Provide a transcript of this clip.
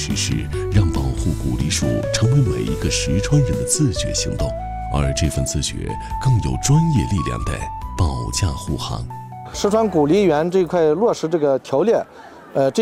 实施，让保护古梨树成为每一个石川人的自觉行动，而这份自觉更有专业力量的保驾护航。 石川古梨园这块落实这个条例，这